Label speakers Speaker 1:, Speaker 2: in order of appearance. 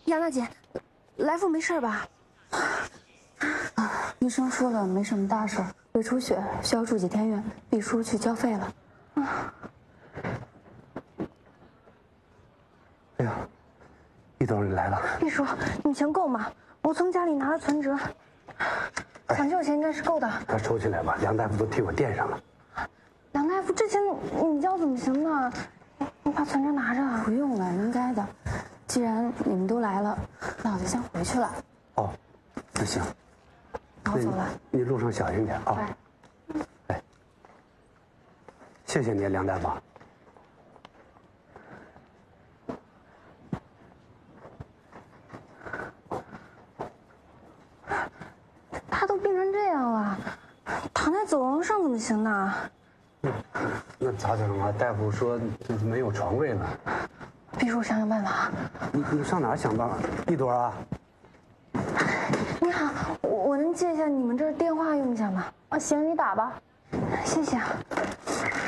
Speaker 1: 杨大姐，来福没事吧？
Speaker 2: 医生说了没什么大事，胃出血，需要住几天院，毕叔去交费了。
Speaker 3: 哎呀，一朵你来了。
Speaker 1: 毕叔，你钱够吗？我从家里拿了存折，抢救钱应该是够的。
Speaker 3: 他收起来吧，梁大夫都替我垫上了。
Speaker 1: 梁大夫，这钱你要怎么行呢？你把存折拿着。
Speaker 2: 不用了，应该的。既然你们都来了，那我就先回去了。
Speaker 3: 哦，那行。
Speaker 2: 那我走了。
Speaker 3: 你路上小心点啊。哎，谢谢你，梁大夫。
Speaker 1: 他都病成这样了，躺在走廊上怎么行呢？
Speaker 3: 那咋整啊？大夫说没有床位了。
Speaker 1: 毕叔，想想办法。
Speaker 3: 你上哪儿想办法？一朵啊。
Speaker 1: 你好，我能借一下你们这儿电话用一下吗？
Speaker 2: 啊，行，你打吧。
Speaker 1: 谢谢啊。